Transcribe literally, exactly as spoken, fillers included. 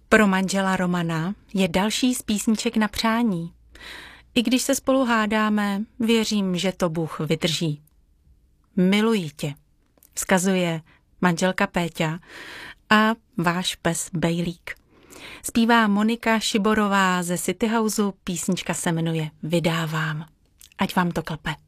Pro manžela Romana je další z písniček na přání. I když se spolu hádáme, věřím, že to Bůh vydrží. Miluji tě, vzkazuje manželka Péťa a váš pes Bejlík. Zpívá Monika Šiborová ze City Houseu, písnička se jmenuje Vydávám. Ať vám to klape.